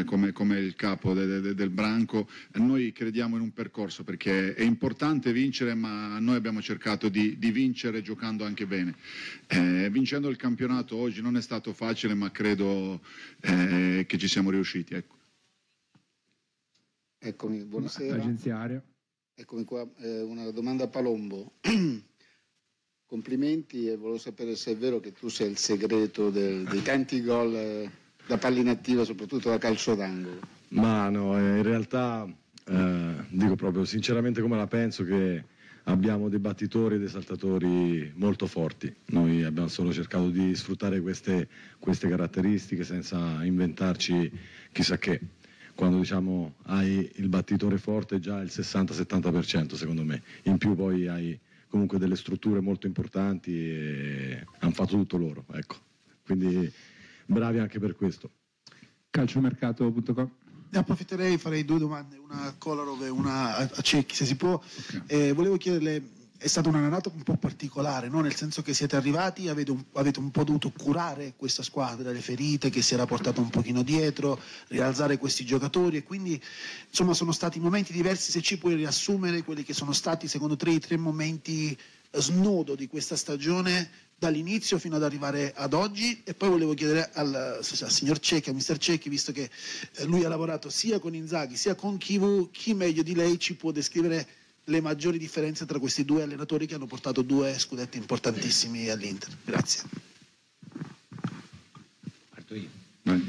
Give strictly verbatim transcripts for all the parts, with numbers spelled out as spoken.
come, come il capo de, de, del branco. Noi crediamo in un percorso, perché è importante vincere, ma noi abbiamo cercato di, di vincere giocando anche bene. Eh, vincendo il campionato oggi non è stato facile, ma credo eh, che ci siamo riusciti. Ecco. Eccomi, buonasera. Agenziario. Eccomi qua, eh, una domanda a Palombo. Complimenti, e volevo sapere se è vero che tu sei il segreto del, dei tanti gol eh, da palla inattiva, soprattutto da calcio d'angolo. Ma no, eh, in realtà eh, dico proprio sinceramente come la penso, che abbiamo dei battitori e dei saltatori molto forti. Noi abbiamo solo cercato di sfruttare queste, queste caratteristiche senza inventarci chissà che. Quando diciamo hai il battitore forte già il sessanta settanta per cento secondo me, in più poi hai comunque delle strutture molto importanti e hanno fatto tutto loro, ecco. Quindi bravi anche per questo. Calciomercato punto com. Ne approfitterei, farei due domande, una a Kolarov e una a Cecchi, se si può. Okay. Eh, volevo chiederle, è stata un'annata un po' particolare, no? Nel senso che siete arrivati, avete un, avete un po' dovuto curare questa squadra, le ferite che si era portata un pochino dietro, rialzare questi giocatori, e quindi insomma sono stati momenti diversi. Se ci puoi riassumere quelli che sono stati secondo te i tre momenti snodo di questa stagione dall'inizio fino ad arrivare ad oggi. E poi volevo chiedere al, al signor Cecchi, a mister Cecchi, visto che eh, lui ha lavorato sia con Inzaghi sia con Chivu, chi meglio di lei ci può descrivere le maggiori differenze tra questi due allenatori che hanno portato due scudetti importantissimi all'Inter? Grazie. Parto io. Um,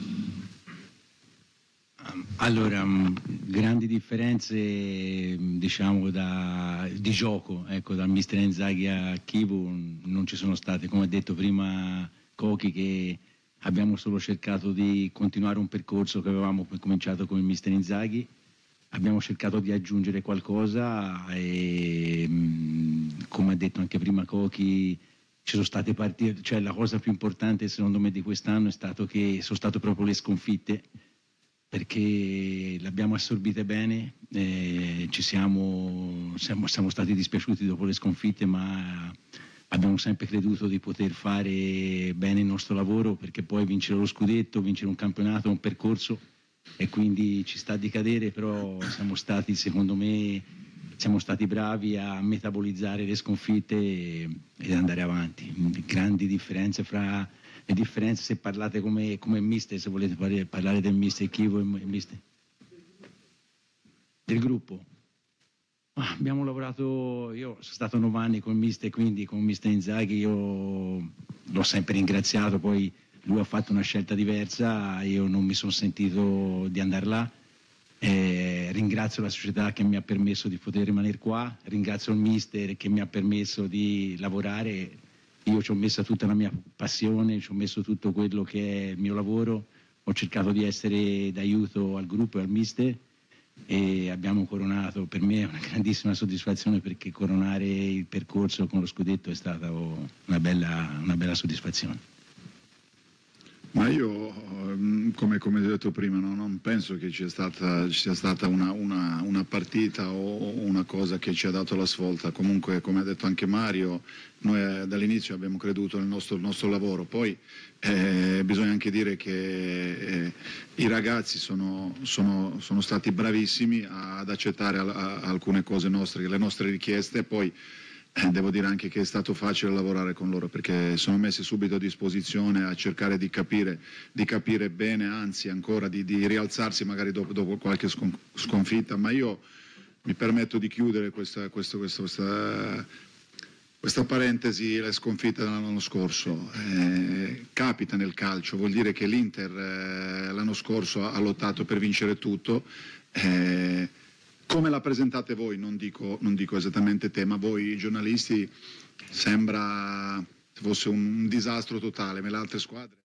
allora, um, grandi differenze diciamo da, di gioco, ecco, dal mister Inzaghi a Chivu non ci sono state. Come ha detto prima Cochi, che abbiamo solo cercato di continuare un percorso che avevamo cominciato con il mister Inzaghi. Abbiamo cercato di aggiungere qualcosa e, come ha detto anche prima Cochi, ci sono state partite, cioè la cosa più importante secondo me di quest'anno è stato che sono state proprio le sconfitte, perché le abbiamo assorbite bene, eh, ci siamo, siamo, siamo stati dispiaciuti dopo le sconfitte, ma abbiamo sempre creduto di poter fare bene il nostro lavoro, perché poi vincere lo scudetto, vincere un campionato è un percorso, e quindi ci sta di cadere, però siamo stati, secondo me, siamo stati bravi a metabolizzare le sconfitte e, ed andare avanti. Grandi differenze fra le differenze, se parlate come, come mister, se volete parlare, parlare del mister Chivu e mister del gruppo. Ah, abbiamo lavorato, io sono stato nove anni con il mister, quindi con il mister Inzaghi io l'ho sempre ringraziato, poi lui ha fatto una scelta diversa, io non mi sono sentito di andare là. Eh, ringrazio la società che mi ha permesso di poter rimanere qua, ringrazio il mister che mi ha permesso di lavorare. Io ci ho messo tutta la mia passione, ci ho messo tutto quello che è il mio lavoro, ho cercato di essere d'aiuto al gruppo e al mister, e abbiamo coronato. Per me è una grandissima soddisfazione, perché coronare il percorso con lo scudetto è stata una bella, una bella soddisfazione. Ma io, come, come ho detto prima, no, non penso che ci sia stata, ci sia stata una, una, una partita o una cosa che ci ha dato la svolta. Comunque, come ha detto anche Mario, noi dall'inizio abbiamo creduto nel nostro, il nostro lavoro. Poi eh, bisogna anche dire che eh, i ragazzi sono, sono, sono stati bravissimi ad accettare a, a alcune cose nostre, le nostre richieste, e poi Eh, devo dire anche che è stato facile lavorare con loro, perché sono messi subito a disposizione a cercare di capire, di capire bene, anzi ancora di, di rialzarsi magari dopo, dopo qualche scon- sconfitta. Ma io mi permetto di chiudere questa, questa, questa, questa, questa parentesi, le sconfitte dell'anno scorso. Eh, capita nel calcio, vuol dire che l'Inter eh, l'anno scorso ha lottato per vincere tutto. Eh, Come la presentate voi, non dico, non dico esattamente te, ma voi giornalisti sembra fosse un disastro totale, ma le altre squadre...